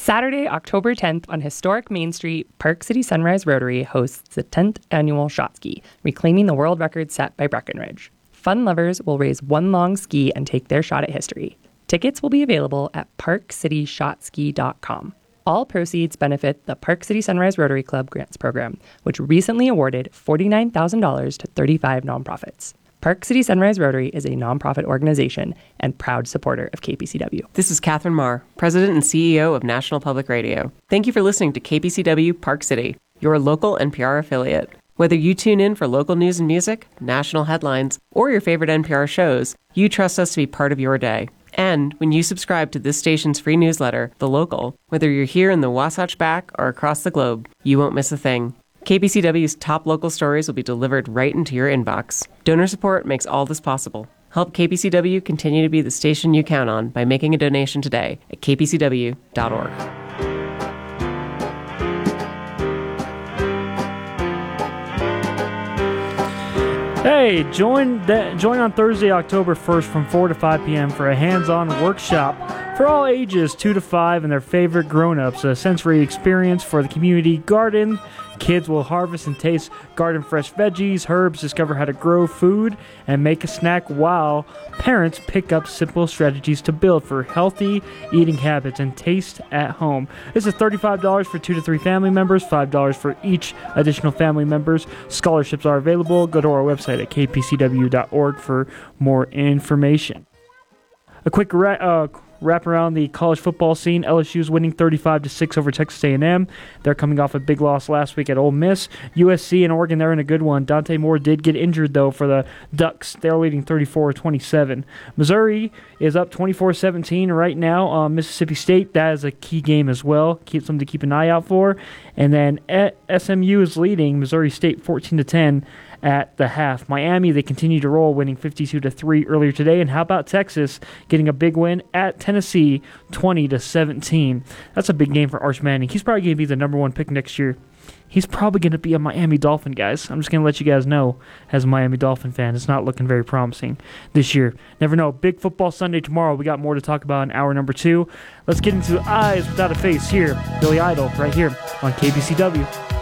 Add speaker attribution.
Speaker 1: Saturday, October 10th on historic Main Street, Park City Sunrise Rotary hosts the 10th annual Shot Ski, reclaiming the world record set by Breckenridge. Fun lovers will raise one long ski and take their shot at history. Tickets will be available at parkcityshotski.com. All proceeds benefit the Park City Sunrise Rotary Club Grants Program, which recently awarded $49,000 to 35 nonprofits. Park City Sunrise Rotary is a nonprofit organization and proud supporter of KPCW.
Speaker 2: This is Catherine Marr, President and CEO of National Public Radio. Thank you for listening to KPCW Park City, your local NPR affiliate. Whether you tune in for local news and music, national headlines, or your favorite NPR shows, you trust us to be part of your day. And when you subscribe to this station's free newsletter, The Local, whether you're here in the Wasatch Back or across the globe, you won't miss a thing. KPCW's top local stories will be delivered right into your inbox. Donor support makes all this possible. Help KPCW continue to be the station you count on by making a donation today at kpcw.org.
Speaker 3: Hey, join on Thursday, October 1st from 4 to 5 p.m. for a hands-on workshop for all ages 2 to 5 and their favorite grown-ups. A sensory experience for the community garden. Kids will harvest and taste garden fresh veggies, herbs, discover how to grow food, and make a snack while parents pick up simple strategies to build for healthy eating habits and taste at home. This is $35 for 2 to 3 family members, $5 for each additional family members. Scholarships are available. Go to our website at kpcw.org for more information. A quick wrap around the college football scene. LSU's winning 35-6 over Texas A&M. They're coming off a big loss last week at Ole Miss. USC and Oregon, they're in a good one. Dante Moore did get injured, though, for the Ducks. They're leading 34-27. Missouri is up 24-17 right now. Mississippi State, that is a key game as well. Something to keep an eye out for. And then SMU is leading Missouri State 14-10 at the half. Miami, they continue to roll, winning 52-3 earlier today. And how about Texas getting a big win at Tennessee, 20-17? That's a big game for Arch Manning. He's probably going to be the number one pick next year. He's probably going to be a Miami Dolphin, guys. I'm just going to let you guys know, as a Miami Dolphin fan, it's not looking very promising this year. Never know. Big Football Sunday tomorrow. We got more to talk about in hour number 2. Let's get into Eyes Without a Face here. Billy Idol right here on KPCW.